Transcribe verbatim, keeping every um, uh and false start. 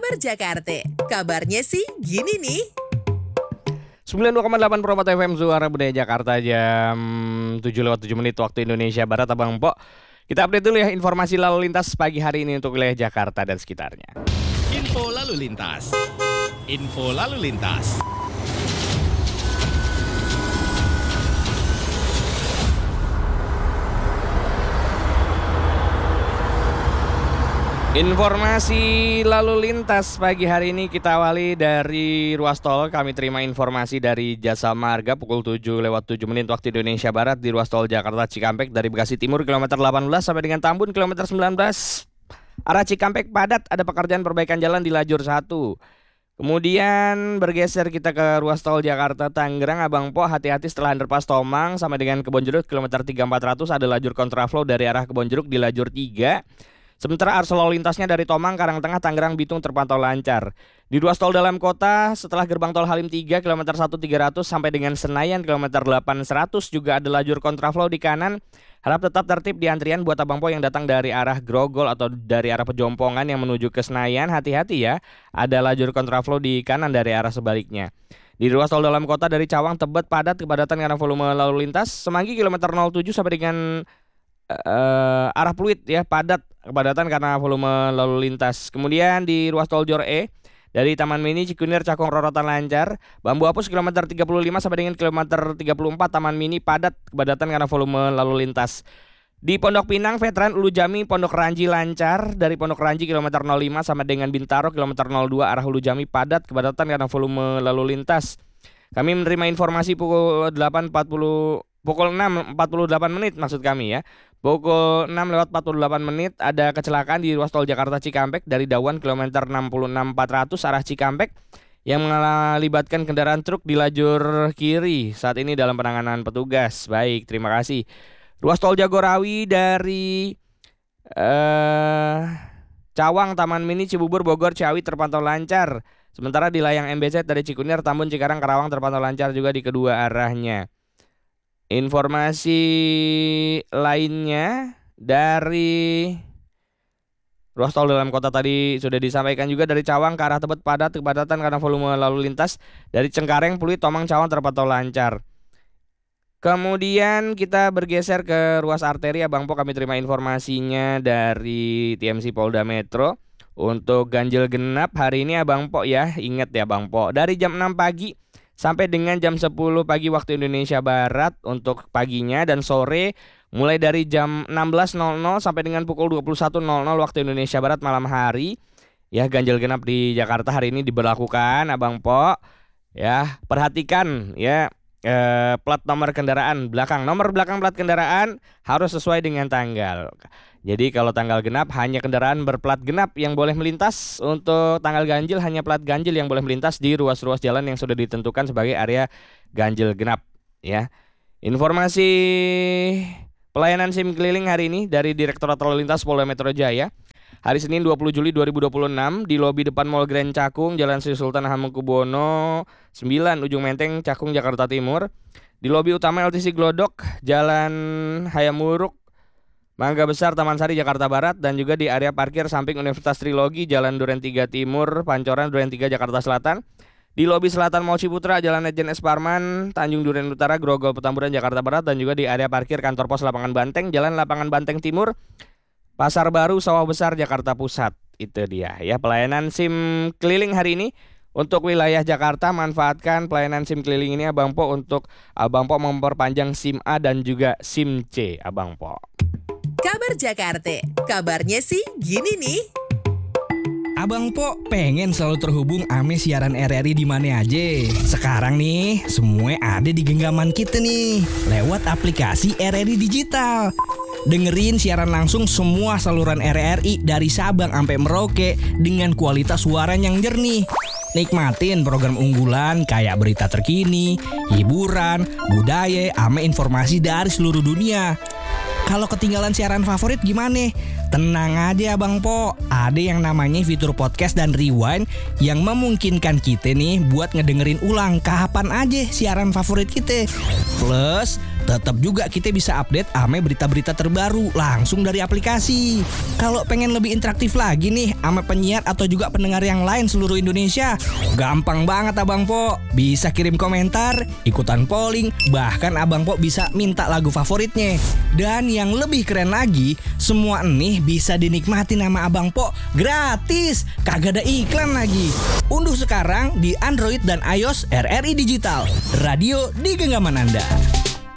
Kabar Jakarta, kabarnya sih gini nih. sembilan puluh dua koma delapan Promote F M Suara Budaya Jakarta, jam tujuh lewat tujuh menit waktu Indonesia Barat. Abang Po, kita update dulu ya informasi lalu lintas pagi hari ini untuk wilayah Jakarta dan sekitarnya. Info lalu lintas. Info lalu lintas. Informasi lalu lintas pagi hari ini kita awali dari ruas tol. Kami terima informasi dari Jasa Marga pukul tujuh lewat tujuh menit waktu Indonesia Barat di ruas tol Jakarta Cikampek dari Bekasi Timur kilometer delapan belas sampai dengan Tambun kilometer sembilan belas. Arah Cikampek padat, ada pekerjaan perbaikan jalan di lajur satu. Kemudian bergeser kita ke ruas tol Jakarta Tangerang. Abang Po, hati-hati setelah underpass Tomang sampai dengan Kebonjeruk kilometer tiga empat ratus ada lajur kontraflow dari arah Kebonjeruk di lajur tiga. Sementara arus lalu lintasnya dari Tomang, Karangtengah, Tangerang, Bitung terpantau lancar. Di ruas tol dalam kota, setelah gerbang tol Halim tiga kilometer satu tiga ratus sampai dengan Senayan kilometer delapan seratus juga ada lajur kontraflow di kanan. Harap tetap tertib di antrian buat Abang Po yang datang dari arah Grogol atau dari arah Pejompongan yang menuju ke Senayan. Hati-hati ya, ada lajur kontraflow di kanan dari arah sebaliknya. Di ruas tol dalam kota dari Cawang, Tebet padat kepadatan karena volume lalu lintas. Semanggi kilometer nol tujuh sampai dengan uh, arah Pluit ya, padat kepadatan karena volume lalu lintas. Kemudian di ruas tol Jor E dari Taman Mini Cikunir Cakung Rorotan lancar. Bambu Apus kilometer tiga puluh lima sampai dengan kilometer tiga puluh empat Taman Mini padat kepadatan karena volume lalu lintas. Di Pondok Pinang Veteran Ulu Jami Pondok Ranji lancar. Dari Pondok Ranji kilometer nol lima sampai dengan Bintaro kilometer nol dua arah Ulu Jami padat kepadatan karena volume lalu lintas. Kami menerima informasi pukul delapan empat puluh pukul enam empat puluh delapan menit maksud kami ya. Pukul enam lewat empat puluh delapan menit ada kecelakaan di ruas tol Jakarta Cikampek dari Dawan kilometer enam puluh enam empat ratus arah Cikampek yang melibatkan kendaraan truk di lajur kiri. Saat ini dalam penanganan petugas. Baik, terima kasih. Ruas tol Jagorawi dari uh, Cawang, Taman Mini, Cibubur, Bogor, Ciawi terpantau lancar. Sementara di layang M B Z dari Cikunir, Tambun, Cikarang, Karawang terpantau lancar juga di kedua arahnya. Informasi lainnya dari ruas tol dalam kota tadi sudah disampaikan juga dari Cawang ke arah Tebet padat kepadatan karena volume lalu lintas. Dari Cengkareng, Pluit, Tomang, Cawang terpantau lancar. Kemudian kita bergeser ke ruas arteri. Abang Po, kami terima informasinya dari T M C Polda Metro. Untuk ganjil genap hari ini Abang Po ya, ingat ya Bang Po, dari jam enam pagi sampai dengan jam sepuluh pagi waktu Indonesia Barat untuk paginya, dan sore mulai dari jam enam belas nol nol sampai dengan pukul dua puluh satu nol nol waktu Indonesia Barat malam hari. Ya, ganjil genap di Jakarta hari ini diberlakukan Abang Po. Ya, perhatikan ya eh, plat nomor kendaraan belakang. Nomor belakang plat kendaraan harus sesuai dengan tanggal. Jadi kalau tanggal genap hanya kendaraan berplat genap yang boleh melintas. Untuk tanggal ganjil hanya plat ganjil yang boleh melintas di ruas-ruas jalan yang sudah ditentukan sebagai area ganjil genap ya. Informasi pelayanan SIM keliling hari ini dari Direktorat Lalu Lintas Polda Metro Jaya. Hari Senin dua puluh Juli dua ribu dua puluh enam di lobi depan Mall Grand Cakung, Jalan Sri Sultan Hamengkubuwono sembilan Ujung Menteng, Cakung, Jakarta Timur. Di lobi utama L T C Glodok, Jalan Hayamuruk, Mangga Besar, Taman Sari, Jakarta Barat, dan juga di area parkir samping Universitas Trilogi, Jalan Duren tiga Timur, Pancoran, Duren tiga, Jakarta Selatan. Di lobi selatan Mall Ciputra, Jalan Lejen S. Parman, Tanjung Duren Utara, Grogol, Petamburan, Jakarta Barat, dan juga di area parkir kantor pos Lapangan Banteng, Jalan Lapangan Banteng Timur, Pasar Baru, Sawah Besar, Jakarta Pusat. Itu dia ya pelayanan SIM keliling hari ini. Untuk wilayah Jakarta, manfaatkan pelayanan SIM keliling ini Abang Po untuk Abang Po memperpanjang SIM A dan juga SIM C Abang Po. Kabar Jakarta, kabarnya sih gini nih. Abang Po pengen selalu terhubung ame siaran R R I di mana aja. Sekarang nih, semua ada di genggaman kita nih, lewat aplikasi R R I Digital. Dengerin siaran langsung semua saluran R R I dari Sabang sampai Merauke dengan kualitas suara yang jernih. Nikmatin program unggulan kayak berita terkini, hiburan, budaya, ame informasi dari seluruh dunia. Kalau ketinggalan siaran favorit gimana? Tenang aja Bang Po, ada yang namanya fitur podcast dan rewind yang memungkinkan kita nih buat ngedengerin ulang kapan aja siaran favorit kita. Plus, tetap juga kita bisa update ame berita-berita terbaru langsung dari aplikasi. Kalau pengen lebih interaktif lagi nih ame penyiar atau juga pendengar yang lain seluruh Indonesia, gampang banget Abang Po. Bisa kirim komentar, ikutan polling, bahkan Abang Po bisa minta lagu favoritnya. Dan yang lebih keren lagi, semua nih bisa dinikmati nama Abang Po gratis, kagak ada iklan lagi. Unduh sekarang di Android dan iOS R R I Digital, radio di genggaman Anda.